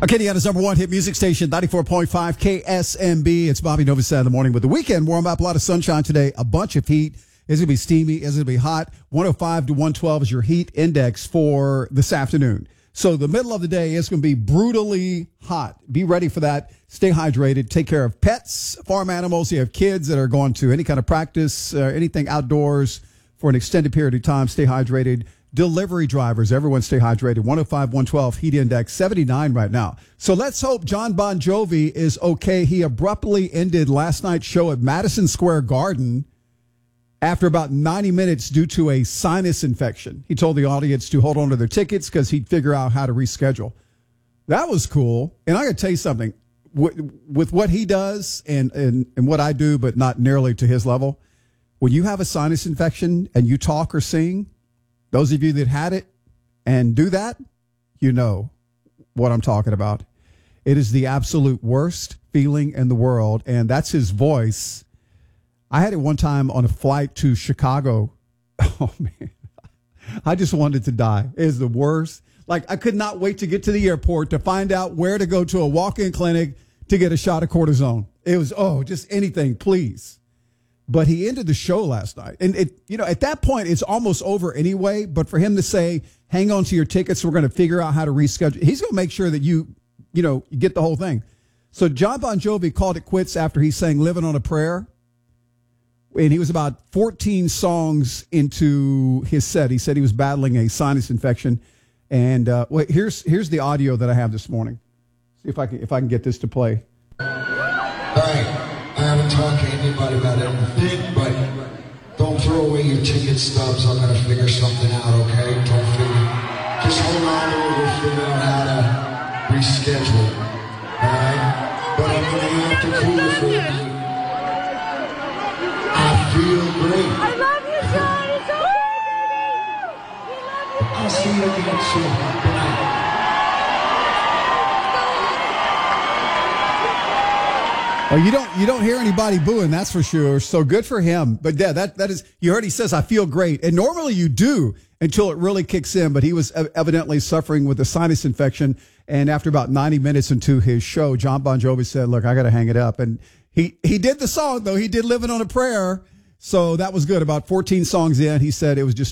Acadiana's number one hit music station, 94.5 KSMB. It's Bobby Novosad in the morning with the weekend. Warm up, a lot of sunshine today, a bunch of heat. It's going to be steamy. It's going to be hot. 105 to 112 is your heat index for this afternoon. So the middle of the day is going to be brutally hot. Be ready for that. Stay hydrated. Take care of pets, farm animals. You have kids that are going to any kind of practice, anything outdoors for an extended period of time. Stay hydrated. Delivery drivers, everyone stay hydrated. 105, 112, heat index 79 right now. So let's hope John Bon Jovi is okay. He abruptly ended last night's show at Madison Square Garden after about 90 minutes due to a sinus infection. He told the audience to hold on to their tickets because he'd figure out how to reschedule. That was cool. And I got to tell you something. With what he does and what I do, but not nearly to his level, when you have a sinus infection and you talk or sing, those of you that had it and do that, you know what I'm talking about. It is the absolute worst feeling in the world, and that's his voice. I had it one time on a flight to Chicago. Oh, man. I just wanted to die. It is the worst. Like, I could not wait to get to the airport to find out where to go to a walk-in clinic to get a shot of cortisone. It was, just anything, please. But he ended the show last night. And, at that point, it's almost over anyway. But for him to say, hang on to your tickets, we're going to figure out how to reschedule. He's going to make sure that you get the whole thing. So John Bon Jovi called it quits after he sang Living on a Prayer. And he was about 14 songs into his set. He said he was battling a sinus infection. And here's the audio that I have this morning. See if I can get this to play. All right. I haven't talked to anybody about anything, but don't throw away your ticket stubs. I'm going to figure something out, okay? Just hold on to it. We'll figure out how to reschedule, all right? But I'm going to have to cool it for you. I feel great. I love you, John. It's okay, baby. We love you. I'll see you again soon. Good night. Oh, you don't hear anybody booing, that's for sure. So good for him. But yeah, that is, you heard he says, I feel great. And normally you do until it really kicks in. But he was evidently suffering with a sinus infection. And after about 90 minutes into his show, John Bon Jovi said, look, I got to hang it up. And he did the song, though. He did Living on a Prayer. So that was good. About 14 songs in, he said it was just